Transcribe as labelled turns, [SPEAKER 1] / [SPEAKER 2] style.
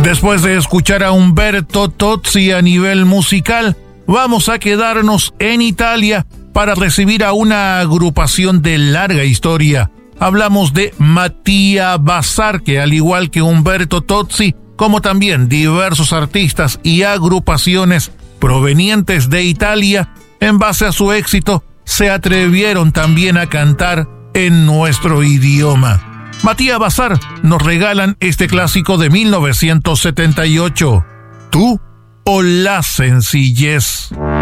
[SPEAKER 1] Después de escuchar a Umberto Tozzi a nivel musical, vamos a quedarnos en Italia para recibir a una agrupación de larga historia. Hablamos de Mattia Bazar, que al igual que Umberto Tozzi, como también diversos artistas y agrupaciones provenientes de Italia, en base a su éxito, se atrevieron también a cantar en nuestro idioma. Mattia Bazar nos regalan este clásico de 1978, Tú o la sencillez.